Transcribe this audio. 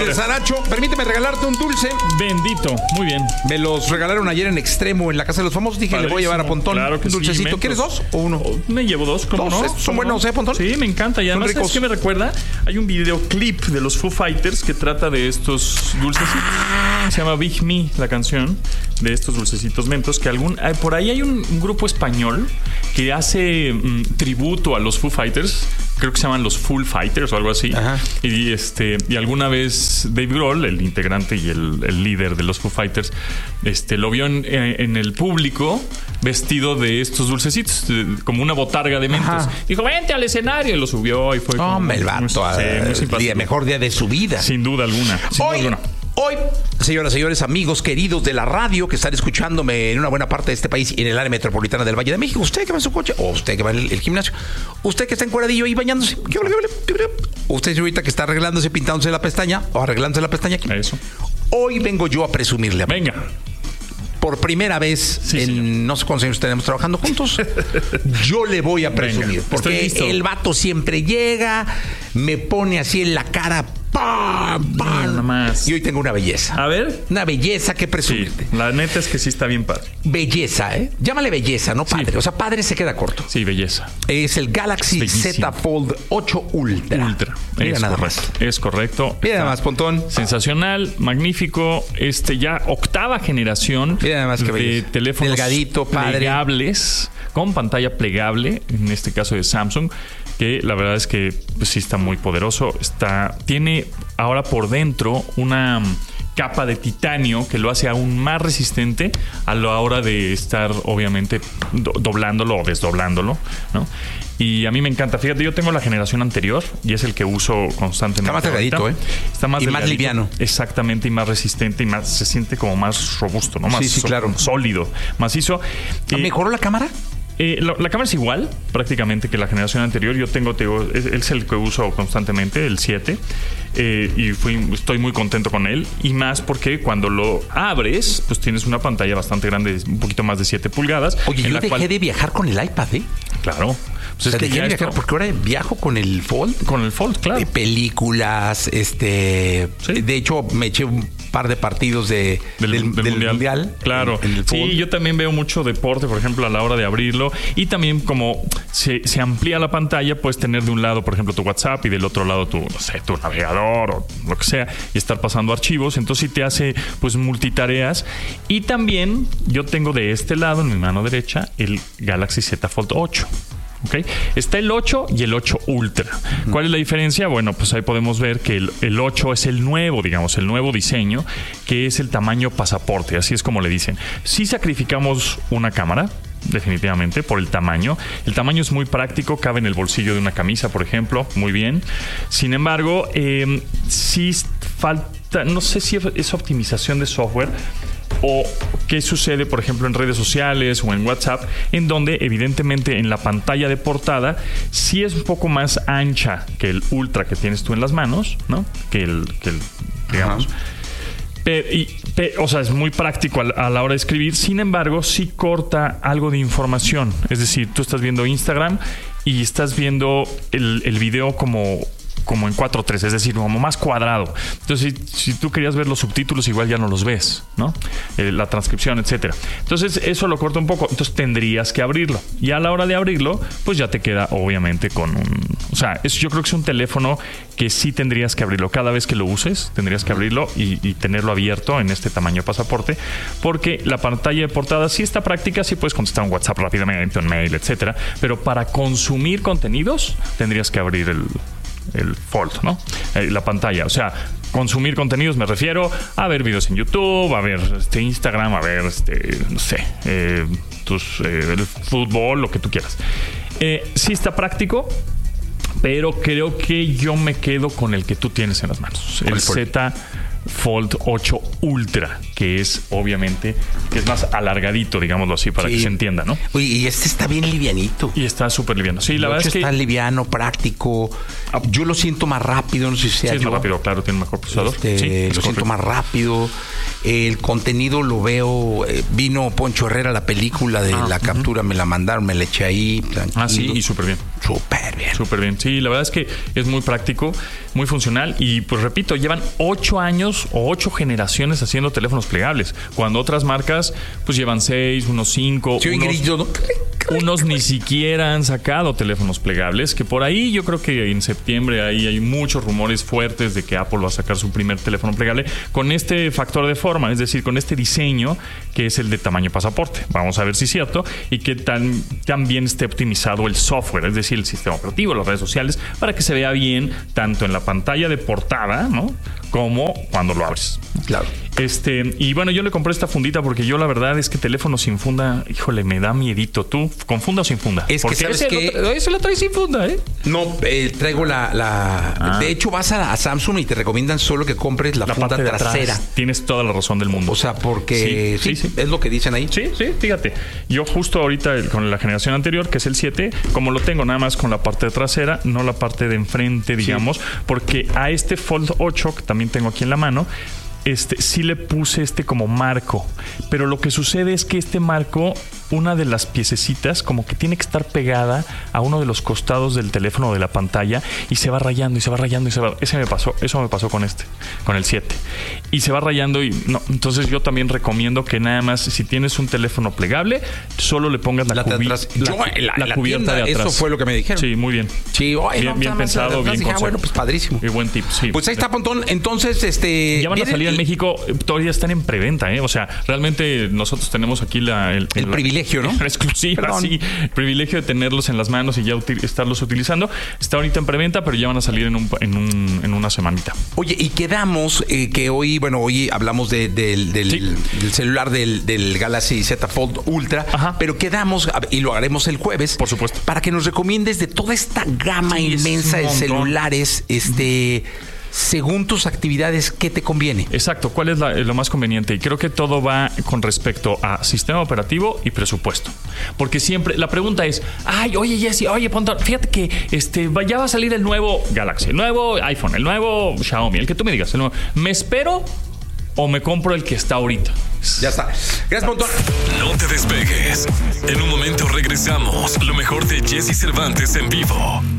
Saracho, permíteme regalarte un dulce. Bendito, muy bien. Me los regalaron ayer en Extremo, en la Casa de los Famosos. Dije, le voy a llevar a Pontón claro que un dulcecito. sí, ¿Quieres dos o uno? Me llevo dos, ¿cómo ¿Dos? no? ¿Son buenos, Pontón? Sí, me encanta. Y además, ¿sabes qué me recuerda? Hay un videoclip de los Foo Fighters que trata de estos dulcecitos. Se llama Big Me, la canción de estos dulcecitos mentos. Que por ahí hay un grupo español que hace tributo a los Foo Fighters. Creo que se llaman los Full Fighters o algo así. Ajá. Y alguna vez Dave Grohl, el integrante y el líder de los Foo Fighters, lo vio en el público vestido de estos dulcecitos, como una botarga de mentos. Ajá. Dijo, vente al escenario, y lo subió y fue como... el vato, el mejor día de su vida. Sin duda alguna. Hoy, señoras y señores, amigos queridos de la radio que están escuchándome en una buena parte de este país y en el área metropolitana del Valle de México, usted que va en su coche, o usted que va en el gimnasio, usted que está encueradillo ahí bañándose, usted ahorita que está arreglándose, pintándose la pestaña o arreglándose la pestaña aquí. Eso. Hoy vengo yo a presumirle. Venga. Por primera vez en no sé cuántos años tenemos trabajando juntos, yo le voy a presumir. Venga, porque el vato siempre llega, me pone así en la cara. Nada más. Y hoy tengo una belleza. A ver. Una belleza que presumirte. Sí, la neta es que sí está bien padre. Belleza, ¿eh? Llámale belleza, no padre. Sí. O sea, padre se queda corto. Sí, belleza. Es el Galaxy Z Fold 8 Ultra. Mira nada más. Es correcto. Mira nada más, Pontón. Sensacional, magnífico. Ya octava generación nada más que de teléfonos delgadito, plegables, con pantalla plegable, en este caso de Samsung, que la verdad es que pues, sí está muy poderoso. Tiene ahora por dentro una capa de titanio que lo hace aún más resistente a la hora de estar, obviamente, doblándolo o desdoblándolo, ¿no? Y a mí me encanta. Fíjate, yo tengo la generación anterior y es el que uso constantemente. Está más delgadito, Está más delgadito, más liviano. Exactamente, y más resistente y se siente como más robusto, ¿no? Más claro. Sólido, macizo. ¿Mejoró la cámara? La cámara es igual prácticamente que la generación anterior. Yo tengo, es el que uso constantemente, el 7. Y estoy muy contento con él. Y más porque cuando lo abres, pues tienes una pantalla bastante grande, un poquito más de 7 pulgadas. Oye, yo dejé de viajar con el iPad, ¿eh? Claro. Pues dejé de viajar porque ahora viajo con el Fold. Con el Fold, claro. Películas, ¿sí? De hecho, me eché un par de partidos del mundial. Claro. En el sí, yo también veo mucho deporte, por ejemplo, a la hora de abrirlo. Y también como se amplía la pantalla, puedes tener de un lado, por ejemplo, tu WhatsApp y del otro lado tu navegador o lo que sea, y estar pasando archivos. Entonces sí te hace pues multitareas. Y también yo tengo de este lado, en mi mano derecha, el Galaxy Z Fold 8. ¿Okay? Está el 8 y el 8 Ultra. ¿Cuál es la diferencia? Bueno, pues ahí podemos ver que el 8 es el nuevo diseño, que es el tamaño pasaporte, así es como le dicen. Si sacrificamos una cámara, definitivamente, por el tamaño. El tamaño es muy práctico, cabe en el bolsillo de una camisa, por ejemplo, muy bien. Sin embargo, sí falta, no sé si es optimización de software o qué sucede, por ejemplo, en redes sociales o en WhatsApp, en donde evidentemente en la pantalla de portada sí es un poco más ancha que el Ultra que tienes tú en las manos, ¿no? Que el digamos. O sea, es muy práctico a la hora de escribir. Sin embargo, sí corta algo de información. Es decir, tú estás viendo Instagram y estás viendo el video como en 4:3, es decir, como más cuadrado. Entonces, si tú querías ver los subtítulos, igual ya no los ves, ¿no? La transcripción, etcétera. Entonces, eso lo corta un poco. Entonces, tendrías que abrirlo. Y a la hora de abrirlo, pues ya te queda, obviamente, con un... O sea, yo creo que es un teléfono que sí tendrías que abrirlo. Cada vez que lo uses, tendrías que abrirlo y tenerlo abierto en este tamaño pasaporte, porque la pantalla de portada sí está práctica, sí puedes contestar un WhatsApp rápidamente, un mail, etcétera. Pero para consumir contenidos, tendrías que abrir el Fold, ¿no? La pantalla. O sea, consumir contenidos me refiero a ver videos en YouTube, a ver Instagram, a ver no sé, el fútbol, lo que tú quieras. Sí está práctico, pero creo que yo me quedo con el que tú tienes en las manos. El Z Fold 8 Ultra, que es obviamente que es más alargadito, digámoslo así, para que se entienda, ¿no? Oye, y este está bien livianito. Y está súper liviano. Sí, la verdad es que está liviano, práctico. Yo lo siento más rápido, no sé si sea es más rápido, claro, tiene un mejor procesador. Lo siento más rápido. El contenido lo veo. Vino Poncho Herrera, la película de la captura, me la mandaron, me la eché ahí. Tranquilo. Sí, y súper bien. Súper bien. Sí, la verdad es que es muy práctico, muy funcional y pues repito, llevan 8 años o 8 generaciones haciendo teléfonos plegables, cuando otras marcas pues llevan 6, unos 5, unos ni siquiera han sacado teléfonos plegables, que por ahí yo creo que en septiembre ahí hay muchos rumores fuertes de que Apple va a sacar su primer teléfono plegable con este factor de forma, es decir, con este diseño que es el de tamaño pasaporte. Vamos a ver si es cierto y que también esté optimizado el software, es decir, el sistema operativo, las redes sociales, para que se vea bien tanto en la pantalla de portada, ¿no?, como cuando lo abres. Claro. Y bueno, yo le compré esta fundita porque yo la verdad es que teléfono sin funda, híjole, me da miedito. ¿Tú con funda o sin funda? Es porque que sabes que ese lo trae sin funda, ¿eh? No, traigo De hecho, vas a Samsung y te recomiendan solo que compres la funda trasera. Tienes toda la razón del mundo. O sea, porque sí, es lo que dicen ahí. Sí, fíjate. Yo justo ahorita con la generación anterior, que es el 7, como lo tengo nada más con la parte trasera, no la parte de enfrente, digamos, porque a este Fold 8, que también tengo aquí en la mano, sí le puse como marco, pero lo que sucede es que este marco, una de las piececitas como que tiene que estar pegada a uno de los costados del teléfono o de la pantalla y se va rayando y se va rayando y se va. Eso me pasó con el 7 y se va rayando y no. Entonces yo también recomiendo que nada más si tienes un teléfono plegable solo le pongas la cubierta de atrás. Eso fue lo que me dijeron. Sí, muy bien. Sí, bien pensado, bien pensado. Bueno, pues padrísimo. Y buen tip. Sí. Pues ahí está, Pontón. Entonces, ya van a salir en México, todavía están en preventa, ¿eh? O sea, realmente nosotros tenemos aquí el privilegio, ¿no? La exclusiva, sí. El privilegio de tenerlos en las manos y ya estarlos utilizando. Está ahorita en preventa, pero ya van a salir en una semanita. Oye, y quedamos que hoy hablamos del celular del Galaxy Z Fold Ultra, pero quedamos, y lo haremos el jueves, por supuesto, para que nos recomiendes de toda esta gama inmensa de celulares, según tus actividades, ¿qué te conviene? Exacto, ¿cuál es lo más conveniente? Y creo que todo va con respecto a sistema operativo y presupuesto. Porque siempre la pregunta es, oye Jesse, Pontón, fíjate que ya va a salir el nuevo Galaxy, el nuevo iPhone, el nuevo Xiaomi, el que tú me digas, ¿me espero o me compro el que está ahorita? Ya está. Gracias, Pontón. No te despegues. En un momento regresamos. Lo mejor de Jesse Cervantes en vivo.